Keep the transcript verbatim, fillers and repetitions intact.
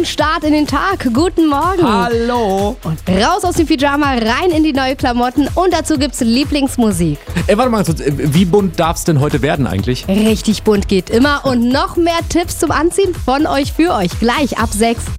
Wochenstart in den Tag. Guten Morgen. Hallo. Und raus aus dem Pyjama, rein in die neue Klamotten und dazu gibt's Lieblingsmusik. Ey, warte mal, wie bunt darf's denn heute werden eigentlich? Richtig bunt geht immer und noch mehr Tipps zum Anziehen von euch für euch gleich ab sechs.